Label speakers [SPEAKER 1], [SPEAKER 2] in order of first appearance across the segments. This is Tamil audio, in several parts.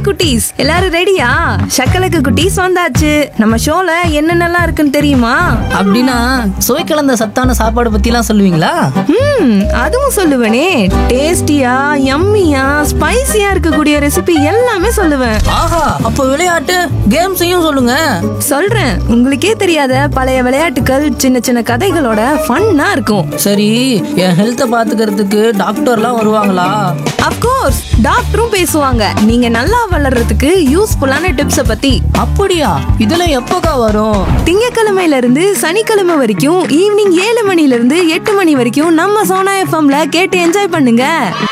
[SPEAKER 1] குட்டீஸ், எல்லாரும் ரெடியா? சக்கலக்கு குட்டீஸ் வந்தாச்சு. நம்ம ஷோல என்னென்னலாம் இருக்குன்னு தெரியுமா?
[SPEAKER 2] அப்படின்னா சுவை கலந்த சத்தான சாப்பாடு பத்திலாம் சொல்லுவீங்களா?
[SPEAKER 1] அதுவும் சொல்லுவேனே. டேஸ்டியா, யம்மியா, ஸ்பைசியா இருக்கக்கூடிய ரெசிபி எல்லாமே சொல்லுவேன்.
[SPEAKER 2] ஆஹா, அப்போ விளையாட்டு கேம்ஸையும் சொல்லுங்க.
[SPEAKER 1] சொல்றேன், உங்களுக்கே தெரியாத பழைய விளையாட்டுகள், சின்ன சின்ன கதைகளோட ஃபன்னா இருக்கும்.
[SPEAKER 2] சரி, என் ஹெல்த்தை பாத்துக்கிறதுக்கு டாக்டர்லாம் வருவாங்களா?
[SPEAKER 1] அப்கோர்ஸ், டாக்டரும் பேசுவாங்க. நீங்க நல்லா வளர்றதுக்கு யூஸ்ஃபுல்லான டிப்ஸ பத்தி.
[SPEAKER 2] அப்படியா? இதெல்லாம் எப்போக்கா வரும்?
[SPEAKER 1] திங்கக்கிழமையில இருந்து சனிக்கிழமை வரைக்கும் ஈவினிங் 7 மணில இருந்து 8 மணி வரைக்கும் நம்ம சோனா எஃப்எம்ல கேட்டு என்ஜாய் பண்ணுங்க.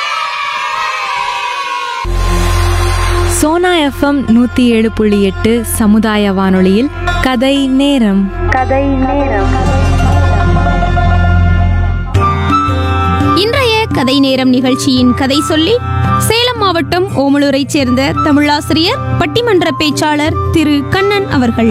[SPEAKER 3] சோனா எஃப்எம் 107.8 சமுதாய வானொலியில் கதை நேரம்.
[SPEAKER 4] இன்றைய கதை நேரம் நிகழ்ச்சியின் கதை சொல்லி சேலம் மாவட்டம் ஓமலூரைச் சேர்ந்த தமிழாசிரியர், பட்டிமன்ற பேச்சாளர் திரு கண்ணன் அவர்கள்.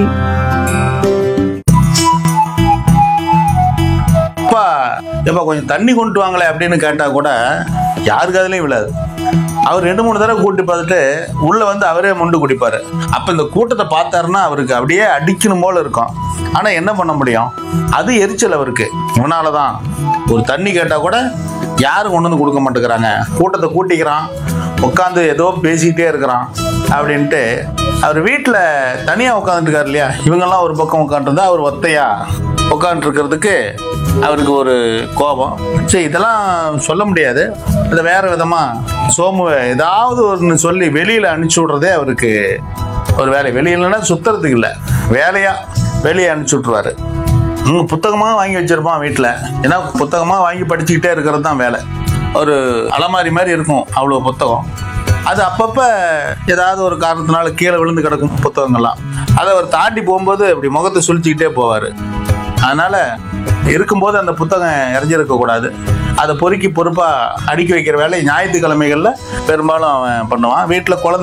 [SPEAKER 5] எப்பா கொஞ்சம் தண்ணி கொண்டு வாங்களே அப்படின்னு கேட்டா கூட யாருக்கு அதுலயும் விழாது. அவர் 2-3 தடவை கூட்டி பார்த்துட்டு உள்ள வந்து அவரே மொண்டு குடிப்பாரு. அப்ப இந்த கூட்டத்தை பார்த்தாருன்னா அவருக்கு அப்படியே அடிக்கணும் போல இருக்கும். ஆனா என்ன பண்ண முடியும்? அது எரிச்சல் அவருக்கு. இவனாலதான் ஒரு தண்ணி கேட்டா கூட யாரும் கொண்டு வந்து கொடுக்க மாட்டேங்கிறாங்க. கூட்டத்தை கூட்டிக்கிறான், உட்காந்து ஏதோ பேசிக்கிட்டே இருக்கிறான் அப்படின்ட்டு அவர் வீட்டில் தனியாக உட்காந்துருக்காரு இல்லையா. இவங்கெல்லாம் ஒரு பக்கம் உட்காந்துருந்தா அவர் ஒத்தையா உட்காந்துருக்கிறதுக்கு அவருக்கு ஒரு கோபம். சரி, இதெல்லாம் சொல்ல முடியாது. அதை வேற விதமாக சோமுவை ஏதாவது ஒன்று சொல்லி வெளியில் அனுப்பிச்சி விட்றதே அவருக்கு ஒரு வேலை. வெளியிலன்னா சுத்துறதுக்கு இல்லை, வேலையா வெளியே அனுப்பிச்சி விட்ருவாரு. புத்தகமாக வாங்கி வச்சிருப்பான் வீட்டில். ஏன்னா புத்தகமாக வாங்கி படிச்சுக்கிட்டே இருக்கிறது தான் வேலை. ஒரு அலமாரி மாதிரி இருக்கும் அவ்வளோ புத்தகம். அது அப்பப்போ ஏதாவது ஒரு காரணத்தினால கீழே விழுந்து கிடக்கும் புத்தகங்கள்லாம். அதை அவர் தாண்டி போகும்போது அப்படி முகத்தை சுழிச்சிக்கிட்டே போவார். அதனால் இருக்கும்போது அந்த புத்தகம் இறஞ்சிருக்கக்கூடாது. அதை பொறுக்கி பொறுப்பாக அடுக்கி வைக்கிற வேலை ஞாயிற்றுக்கிழமைகளில் பெரும்பாலும் அவன் பண்ணுவான். வீட்டில் குழந்தை